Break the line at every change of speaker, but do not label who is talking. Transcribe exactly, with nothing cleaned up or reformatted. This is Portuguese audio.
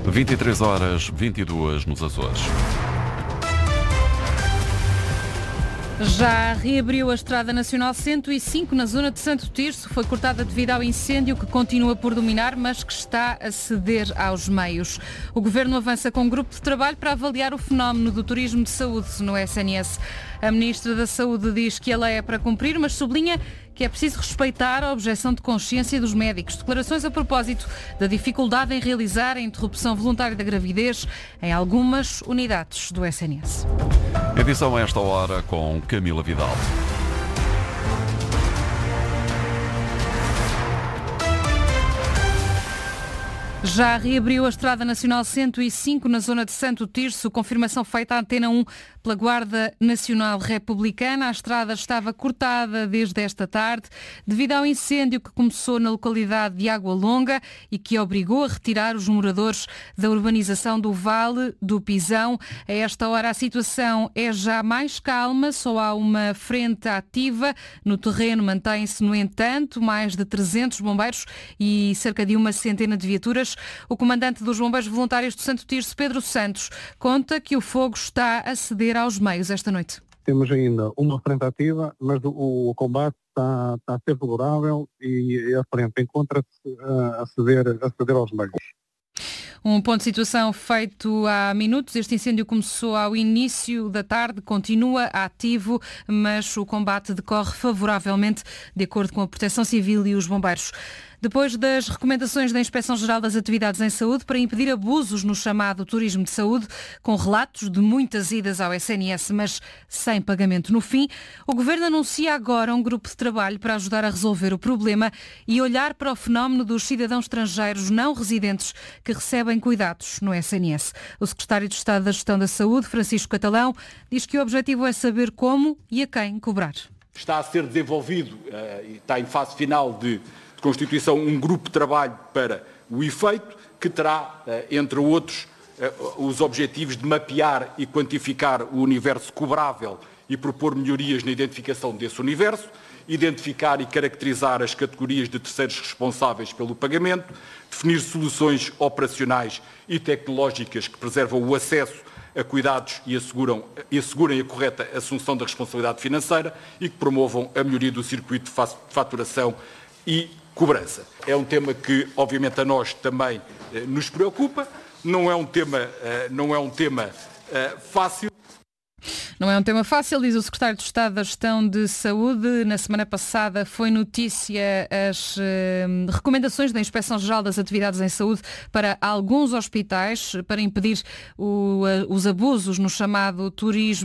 vinte e três horas, vinte e duas nos Açores.
Já reabriu a Estrada Nacional cento e cinco na zona de Santo Tirso. Foi cortada devido ao incêndio que continua por dominar, mas que está a ceder aos meios. O Governo avança com um grupo de trabalho para avaliar o fenómeno do turismo de saúde no S N S. A Ministra da Saúde diz que a lei é para cumprir, mas sublinha que é preciso respeitar a objeção de consciência dos médicos. Declarações a propósito da dificuldade em realizar a interrupção voluntária da gravidez em algumas unidades do S N S.
Edição a esta hora com Camila Vidal.
Já reabriu a Estrada Nacional cento e cinco na zona de Santo Tirso, confirmação feita à Antena um pela Guarda Nacional Republicana. A estrada estava cortada desde esta tarde devido ao incêndio que começou na localidade de Água Longa e que obrigou a retirar os moradores da urbanização do Vale do Pisão. A esta hora a situação é já mais calma, só há uma frente ativa. No terreno mantém-se, no entanto, mais de trezentos bombeiros e cerca de uma centena de viaturas. O comandante dos Bombeiros Voluntários do Santo Tirso, Pedro Santos, conta que o fogo está a ceder aos meios esta noite.
Temos ainda uma frente ativa, mas o, o combate está, está a ser favorável e a frente encontra-se a, a, ceder, a ceder aos meios.
Um ponto de situação feito há minutos. Este incêndio começou ao início da tarde, continua ativo, mas o combate decorre favoravelmente, de acordo com a Proteção Civil e os bombeiros. Depois das recomendações da Inspeção-Geral das Atividades em Saúde para impedir abusos no chamado turismo de saúde, com relatos de muitas idas ao S N S, mas sem pagamento no fim, o Governo anuncia agora um grupo de trabalho para ajudar a resolver o problema e olhar para o fenómeno dos cidadãos estrangeiros não residentes que recebem cuidados no S N S. O Secretário de Estado da Gestão da Saúde, Francisco Catalão, diz que o objetivo é saber como e a quem cobrar.
Está a ser desenvolvido e está em fase final de de constituição um grupo de trabalho para o efeito, que terá, entre outros, os objetivos de mapear e quantificar o universo cobrável e propor melhorias na identificação desse universo, identificar e caracterizar as categorias de terceiros responsáveis pelo pagamento, definir soluções operacionais e tecnológicas que preservam o acesso a cuidados e, asseguram, e assegurem a correta assunção da responsabilidade financeira e que promovam a melhoria do circuito de faturação e cobrança. É um tema que, obviamente, a nós também eh, nos preocupa. Não é um tema, eh, não é um tema eh, fácil.
Não é um tema fácil, diz o Secretário de Estado da Gestão de Saúde. Na semana passada foi notícia as eh, recomendações da Inspeção-Geral das Atividades em Saúde para alguns hospitais para impedir o, os abusos no chamado turismo